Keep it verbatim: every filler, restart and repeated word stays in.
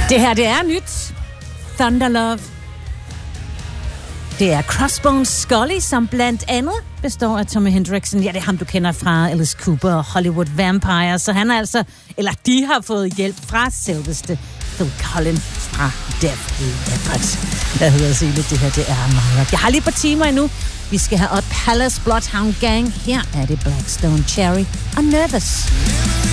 Det her, det er nyt. Thunder Love. Det er Crossbones Scully, som blandt andet består af Tommy Hendrixon. Ja, det er ham, du kender fra Alice Cooper og Hollywood Vampire. Så han er altså, eller de har fået hjælp fra selveste Phil Collins fra Def Leppard. Hvad hedder Sile? Det her, det er meget. Jeg har lige et par timer endnu. Vi skal have op Palace Bloodhound Gang. Her er det Blackstone Cherry og Nervous.